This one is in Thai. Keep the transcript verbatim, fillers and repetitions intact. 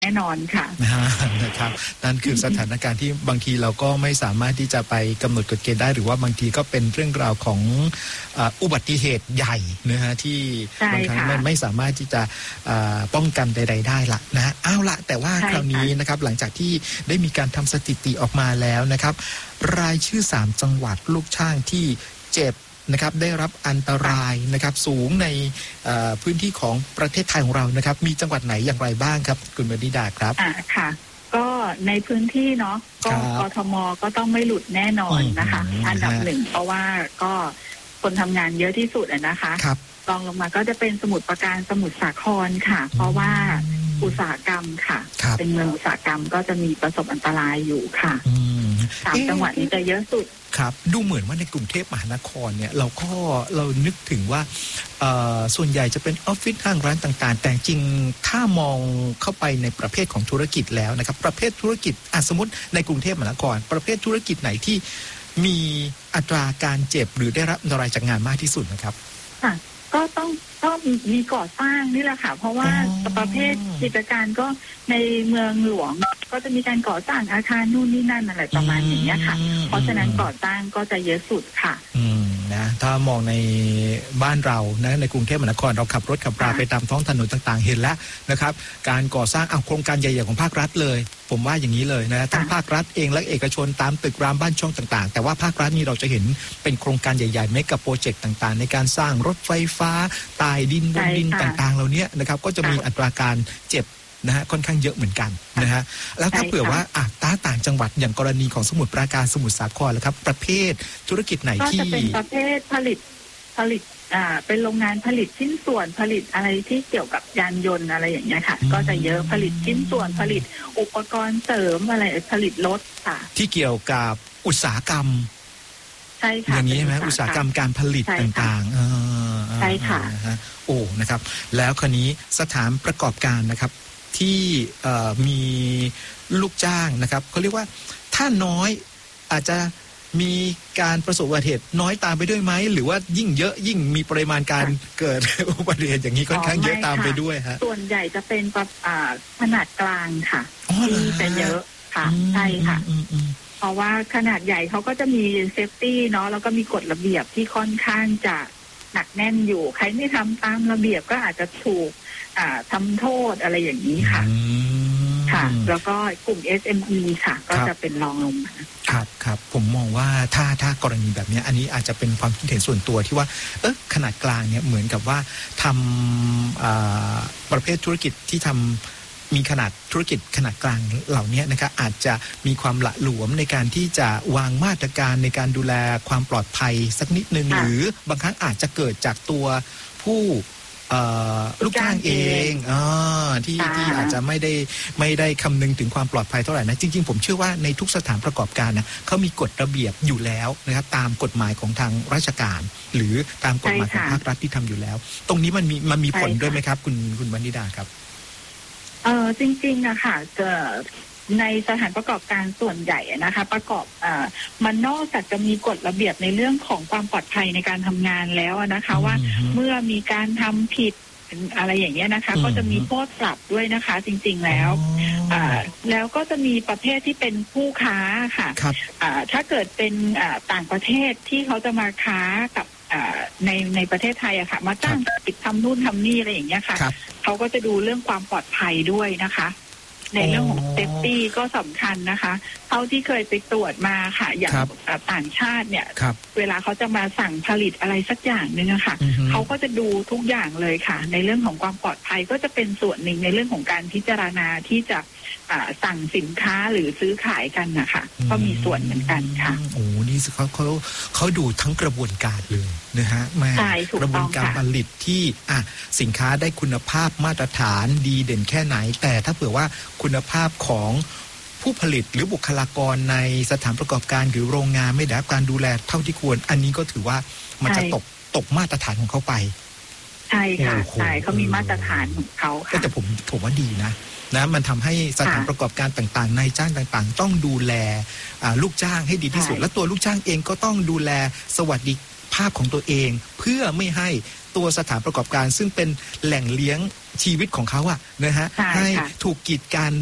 แน่นอนค่ะนะครับนั่นคือสถานการณ์ที่บางทีเราก็ไม่สามารถที่จะไปกำหนดกฎเกณฑ์ได้หรือว่าบางทีก็เป็นเรื่องราวของอุบัติเหตุใหญ่นะฮะที่บางครั้งมันไม่สามารถที่จะป้องกันใดๆได้ละนะเอาละแต่ว่าคราวนี้นะครับหลังจากที่ได้มีการทำสถิติออกมาแล้วนะครับรายชื่อสามจังหวัดลูกช่างที่เจ็บนะครับได้รับอันตรายนะครับสูงในพื้นที่ของประเทศไทยของเรานะครับมีจังหวัดไหนอย่างไรบ้างครับคุณวนิดาครับอ่าค่ะก็ในพื้นที่เนาะก็กทมก็ต้องไม่หลุดแน่นอนนะคะอันดับหนึ่งเพราะว่าก็คนทำงานเยอะที่สุดนะคะรองลงมาก็จะเป็นสมุทรปราการสมุทรสาครค่ะเพราะว่าอุตสาหกรรมค่ะเป็นเมืองอุตสาหกรรมก็จะมีประสบอันตรายอยู่ค่ะสามจังหวัดนี้จะเยอะสุดครับดูเหมือนว่าในกรุงเทพมหานครเนี่ยเราก็เรานึกถึงว่าส่วนใหญ่จะเป็นออฟฟิศห้างร้านต่างๆแต่จริงถ้ามองเข้าไปในประเภทของธุรกิจแล้วนะครับประเภทธุรกิจสมมติในกรุงเทพมหานครประเภทธุรกิจไหนที่มีอัตราการเจ็บหรือได้รับอันตรายจากงานมากที่สุดนะครับค่ะก็ต้องก็มีก่อสร้างนี่แหละค่ะเพราะว่าประเภทกิจการก็ในเมืองหลวงก็จะมีการก่อสร้างอาคารนู่นนี่นั่นอะไรประมาณอย่างนี้ค่ะเพราะฉะนั้นก่อสร้างก็จะเยอะสุดค่ะอืมนะถ้ามองในบ้านเรานะในกรุงเทพมหานครเราขับรถขับราไปตามท้องถนนต่างๆเห็นแล้วนะครับการก่อสร้างเอาโครงการใหญ่ๆของภาครัฐเลยผมว่าอย่างนี้เลยนะทั้งภาครัฐเองและเอกชนตามตึกรามบ้านช่องต่างๆแต่ว่าภาครัฐนี่เราจะเห็นเป็นโครงการใหญ่ๆเมกะโปรเจกต์ต่างๆในการสร้างรถไฟฟ้าใต้ดินบนดินต่างๆเหล่านี้นะครับก็จะมีอัตราการเจ็บนะฮะค่อนข้างเยอะเหมือนกันนะฮะแล้วถ้าเผื่อว่าอ่ะต้าต่างจังหวัดอย่างกรณีของสมุทรปราการสมุทรสาครแล้วครับประเภทธุรกิจไหนที่ก็จะเป็นประเภทผลิตผลิตอ่าเป็นโรงงานผลิตชิ้นส่วนผลิตอะไรที่เกี่ยวกับยานยนต์อะไรอย่างเงี้ยค่ะก็จะเยอะผลิตชิ้นส่วนผลิตอุปกรณ์เสริมอะไรผลิตรถค่ะที่เกี่ยวกับอุตสาหกรรมใช่ค่ะอย่างนี้ใช่ไหมอุตสาหกรรมการผลิตต่างๆใช่ค่ะโอ้นะครับแล้วคราวนี้สถานประกอบการนะครับที่มีลูกจ้างนะครับเขาเรียกว่าถ้าน้อยอาจจะมีการประสบอุบัติเหตุน้อยตามไปด้วยไหมหรือว่ายิ่งเยอะยิ่งมีปริมาณการเกิดอุบัติเหตุอย่างนี้ค่อนข้างเยอะตามไปด้วยฮะส่วนใหญ่จะเป็นขนาดกลางค่ะที่จะเยอะค่ะใช่ค่ะเพราะว่าขนาดใหญ่เขาก็จะมีเซฟตี้เนาะแล้วก็มีกฎระเบียบที่ค่อนข้างจะหนักแน่นอยู่ใครไม่ทำตามระเบียบก็อาจจะถูกทำโทษอะไรอย่างนี้ค่ะค่ะแล้วก็กลุ่ม เอส เอ็ม อี ค่ะก็จะเป็นรองลงมาครับครับผมมองว่าถ้าถ้ากรณีแบบนี้อันนี้อาจจะเป็นความคิดเห็นส่วนตัวที่ว่าเออขนาดกลางเนี่ยเหมือนกับว่าทำประเภทธุรกิจที่ทำมีขนาดธุรกิจขนาดกลางเหล่านี้นะครับอาจจะมีความละหลวมในการที่จะวางมาตรการในการดูแลความปลอดภัยสักนิดนึงหรือบางครั้งอาจจะเกิดจากตัวผู้ลูกจ้างเองอที่ที่อาจจะไม่ได้ไม่ได้คำนึงถึงความปลอดภัยเท่าไหร่นะจริงๆผมเชื่อว่าในทุกสถานประกอบการนะเขามีกฎระเบียบอยู่แล้วนะครับตามกฎหมายของทางราชการหรือตามกฎหมายของภาครัฐที่ทำอยู่แล้วตรงนี้มันมีมันมีผลด้วยไหมครับคุณคุณวนิดาครับเออจริงๆอะค่ะจะในสถานประกอบการส่วนใหญ่นะคะประกอบอ่ามันนอกจากจะมีกฎระเบียบในเรื่องของความปลอดภัยในการทำงานแล้วนะคะว่าเมื่อมีการทำผิดอะไรอย่างเงี้ยนะคะก็จะมีโทษปรับด้วยนะคะจริงๆแล้วอ่าแล้วก็จะมีประเภทที่เป็นผู้ค้าค่ะอ่าถ้าเกิดเป็นอ่าต่างประเทศที่เขาจะมาค้ากับในในประเทศไทยอะค่ะมาจ้างปิดทำนู่นทำนี่อะไรอย่างเงี้ยค่ะเขาก็จะดูเรื่องความปลอดภัยด้วยนะคะในเรื่องของเซฟตี้ก็สำคัญนะคะเท่าที่เคยไปตรวจมาค่ะอย่างต่างชาติเนี่ยเวลาเขาจะมาสั่งผลิตอะไรสักอย่างนึงอะค่ะเขาก็จะดูทุกอย่างเลยค่ะในเรื่องของความปลอดภัยก็จะเป็นส่วนหนึ่งในเรื่องของการพิจารณาที่จะสั่งสินค้าหรือซื้อขายกันนะคะก็มีส่วนเหมือนกันค่ะโอ้นี่เขาเขาเขาดูทั้งกระบวนการเลยนะฮะแม่กระบวนการผลิตที่อ่ะสินค้าได้คุณภาพมาตรฐานดีเด่นแค่ไหนแต่ถ้าเผื่อว่าคุณภาพของผู้ผลิตหรือบุคลากรในสถานประกอบการหรือโรงงานไม่ได้รับการดูแลเท่าที่ควรอันนี้ก็ถือว่ามันจะตกตกมาตรฐานของเขาไปใช่ค่ะใช่เขามีมาตรฐานของเขาค่ะแต่ผมผมว่าดีนะนะมันทำให้สถานประกอบการต่างๆนายจ้างต่างๆต้องดูแลลูกจ้างให้ดีที่สุดและตัวลูกจ้างเองก็ต้องดูแลสวัสดิภาพของตัวเองเพื่อไม่ให้ตัวสถานประกอบการซึ่งเป็นแหล่งเลี้ยงชีวิตของเขาอะนะฮะใช่ให้ค่ะถูกกีดกัน